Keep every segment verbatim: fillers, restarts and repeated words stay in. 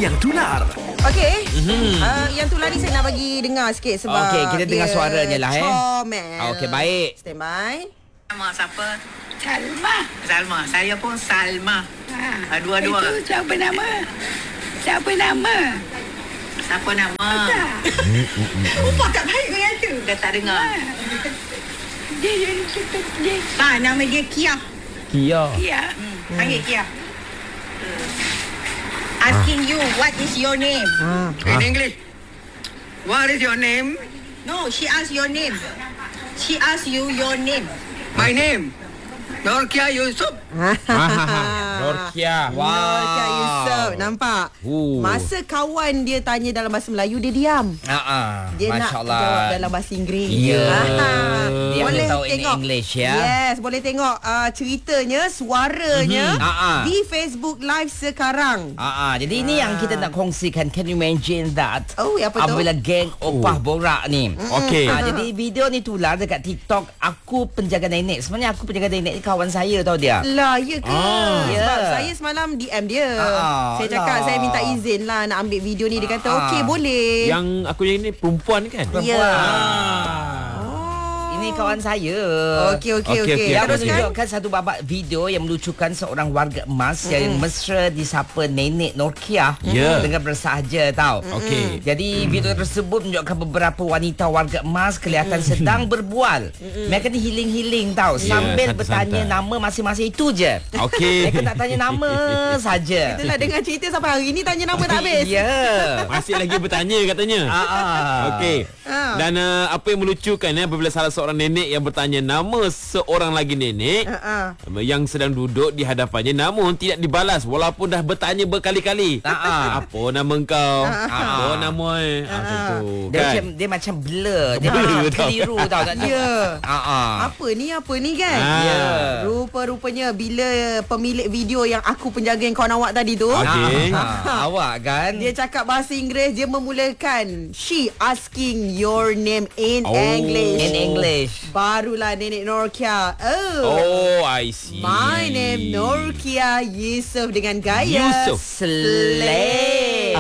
yang tular. Okey. Mm-hmm. Uh, yang tular ni saya nak bagi dengar sikit sebab Okey, kita dengar suaranya lah eh. Comel. Okey, baik. Stand by. Nama siapa? Salma. Salma. Saya pun Salma. Ha. Dua-dua. Itu siapa nama? Siapa nama? Siapa nama? Rupa tak baik dengan tu. Dia tak dengar. Dia dia dia. dia. Ah, nama dia Kia. Kia. Ya. Hmm. Panggil Kia. Asking you, what is your name? Ah. In English, what is your name? No, she asked your name. She asked you your name. My name, Norkia Yusuf. Norkia. Wow. Norkia Yusof. Nampak? Uh. Masa kawan dia tanya dalam bahasa Melayu, dia diam. Ha ah. Dia nak Masya-Allah. jawab dalam bahasa Inggeris. Ya. Ah. Dia Boleh tahu in tengok English ya. Yes, boleh tengok uh, ceritanya, suaranya Mhm. Ah, ah. di Facebook Live sekarang. Ah, ah. Jadi ini yang kita nak kongsikan. Can you imagine that? Oh, apa tu? Apabila geng opah borak ni. Okey. Ah, jadi video ni tular dekat TikTok. Aku penjaga nenek. Sebenarnya aku penjaga nenek ni kawan saya tau dia. Lah, ya ke? Ah. Sebab Ya. saya semalam D M dia. Ah, saya cakap lah. saya minta izin lah nak ambil video ni. Dia kata Ah. okey boleh. Yang aku yang ni perempuan kan? Ya. Ah. Ini kawan saya. Okey okey Okey, okey. okey. Yang Teruskan. menunjukkan satu babak video yang melucukan seorang warga emas mm. yang mesra disapa Nenek Norkia Ya. dengan bersahaja tau. Okey. Jadi video tersebut menunjukkan beberapa wanita warga emas kelihatan sedang berbual. Mereka ni healing-healing tau Ya, sambil santai-santai. bertanya nama masing-masing itu je. Okey. Mereka tak tanya nama saja. Kita nak dengar cerita sampai hari ni tanya nama tak habis. Ya. Masih lagi bertanya katanya. Ah, ah. Okey. Ah. Dan uh, apa yang melucukan ya apabila salah seorang nenek yang bertanya nama seorang lagi nenek Ah, ah. yang sedang duduk di hadapannya namun tidak dibalas walaupun dah bertanya berkali-kali. Ah, ah. Apa nama engkau? Apa nama eh? Ah, macam tu. Dia Kan? macam dia macam blur. Dia Blur macam tau. keliru tau tak? Ya. Ah, ah. Apa ni apa ni kan? Ah. Ya. Rupa-rupanya bila pemilik video yang aku penjaga yang kawan awak tadi tu, Okey. Ah, awak kan? dia cakap bahasa Inggeris, dia memulakan she asking your name in Oh. English. in English. Barulah Nenek Norkia. Oh. Oh, I see. My name Norkia Yusof dengan gaya Yusof. Slay.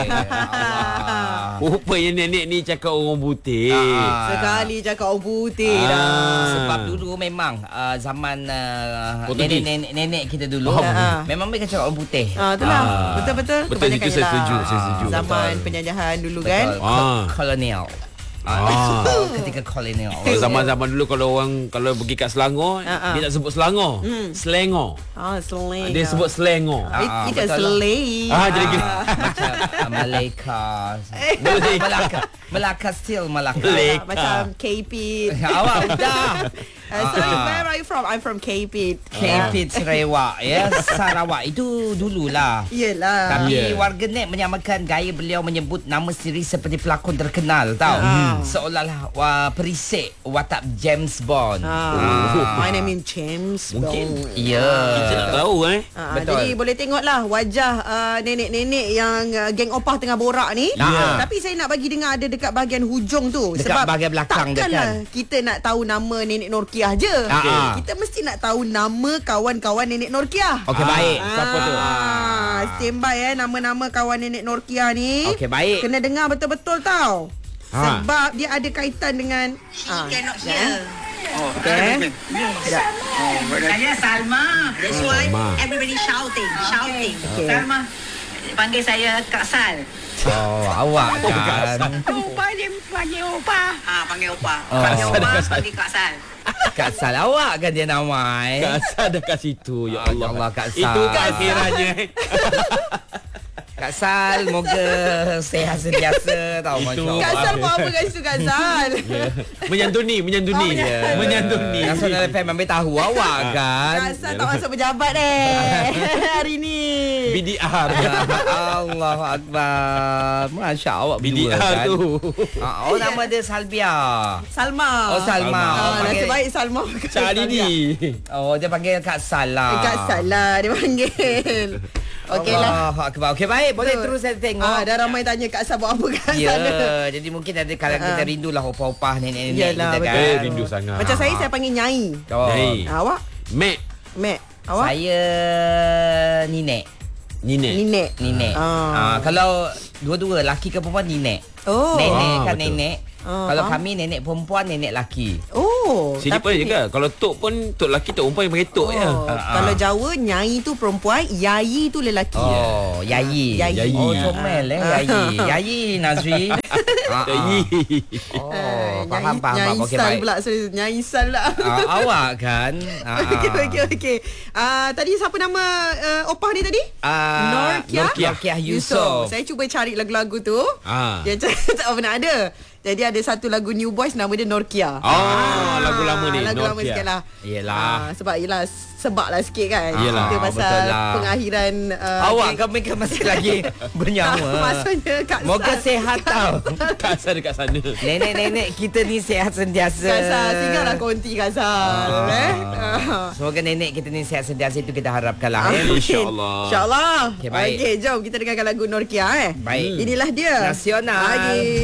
Rupanya nenek ni cakap orang putih. Ah. Sekali cakap orang putih Ah. dah. Sebab dulu memang uh, zaman uh, Portugis. nenek-nenek nenek kita dulu Oh, ah. memang mereka cakap orang putih. Ah, itulah. Ah. Betul-betul. Betul, Kebanyakan itu saya ialah setuju, saya setuju. Zaman Betul. penjajahan dulu Betul. kan. Ko- Ah. Kolonial. Ah. Ketika kolonial. Kalau zaman-zaman dulu kalau orang kalau pergi kat Selangor, Ah, ah. dia tak sebut Selangor. Selangor. Ah, Slay. Dia sebut Selangor. It, Ah, it is betul lah. Slay. Ah, jadi gini. Macam uh, Melaka. Boleh. Melaka. Melaka still Melaka. Melaka. Macam K P. Awak udah. Uh, so where are you from? I'm from K P. Kepit Sarawak ya. Sarawak itu dululah. Yelah. Tapi Yeah. warganet menyamakan gaya beliau menyebut nama sendiri seperti pelakon terkenal tau. Ah. Seolah-olah wah, perisik watak James Bond. Ah. My name is James Mungkin. Bond. Ya. Kita tak tahu eh. Ah, Betul. jadi boleh tengoklah wajah uh, nenek-nenek yang uh, geng opah tengah borak ni. Ya. Tapi saya nak bagi dengar ada dekat bahagian hujung tu. Dekat sebab bahagian belakang dia takkanlah kan. kita nak tahu nama Nenek Norkiah je. Ah. Kita mesti nak tahu nama kawan-kawan Nenek Norkiah. Okey Ah. baik. Siapa tu? Ah, stand by eh nama-nama kawan Nenek Norkiah ni. Okey baik. Kena dengar betul-betul tau. Ha. Sebab dia ada kaitan dengan She ah, cannot ya. hear. Oh, Okay. Oh, Saya Salma. That's why Salma. everybody shouting, shouting. Okay. Salma. Panggil saya Kak Sal. Oh, awak kan. Opa dia panggil opa. Ah, panggil Opa. Oh. Panggil Opa, Kak Sal. panggil Kak Sal. Kak Sal awak kan dia nama eh. Kak Sal dah kat situ. Ya Ah, Allah. ya Allah, Kak Sal. Itu Kak Sal. akhirannya. eh. Kak Sal moga sehat sentiasa tau Itu. masya-Allah. Kak Sal buat apa kat situ Kak Sal? Menyantuni, menyantuni. Oh, menyantuni. Menyantuni. Langsung dalam F M ambil tahu awak kan. Kak Sal tak masuk pejabat eh hari ni. B D R. Allahu Akbar. Masya Allah B D berdua R kan. tu. Ah, oh nama dia Salbia. Salma. Oh Salma. Salma. Oh, Ah, panggil- nasib baik Salma. Cari ni. Oh dia panggil Kak Sal lah. Kak Sal lah dia panggil. Okey lah. Allahu Akbar. Okey baik boleh Betul. terus saya tengok. Ah, dah ramai tanya Kak Sal buat apa kat Ya, sana. jadi mungkin ada kalau Ah. kita rindulah opah-opah nenek-nenek Yalah, kita betul. kan. Eh, rindu sangat. Macam saya saya panggil Nyai. Oh. Nyai. Ah, awak? Mek. Mek. Awak? Saya Ninek. Nenek. Nenek. Nenek. Ah. Ah. Kalau dua-dua laki ke perempuan nenek. Oh. Nenek Ah, kan betul. nenek. Ah, Kalau faham. kami nenek perempuan, nenek laki. Oh. Sini pun juga. Kalau tok pun tok lelaki, tok perempuan yang panggil tok je. Oh, Ah, kalau ah. Jawa nyai tu perempuan, yai tu lelaki. Oh, yayi. Yayi. Yayi. Oh, comel eh yayi. Yayi Nazri. Ah, ah. Yayi. Oh, Eh, faham nyai, faham. Nyai faham. Okey Sal baik. pula. Sorry, Nyai Sal pula. Ah, awak kan. Ah, Okey, ah. okey, okey. Ah, tadi siapa nama uh, opah ni tadi? Ah, Norkia, Norkia Yusof. Saya cuba cari lagu-lagu tu. Ah. Dia tak pernah ada. Jadi ada satu lagu New Boys nama dia Norkia. Oh, lagu lama ni, Lagu lama Norkia. sikit lah. Yelah. Ah, sebab yelah sebab lah sikit kan. Yelah, Cerita pasal betul lah. pengakhiran uh, Awak geng- kami kan masih lagi bernyawa. Maksudnya Kak Moga Sal. sihat tau. Kak Sal dekat sana. Nenek-nenek kita ni sihat sentiasa. Kak Sal, tinggallah konti Kak Sal. Eh? Ah. Semoga nenek kita ni sihat sentiasa, itu kita harapkan lah. Eh. Amin. InsyaAllah. InsyaAllah. Okey, baik. Okey, jom kita dengarkan lagu Norkia eh. Baik. Inilah dia. Nasional. Lagi.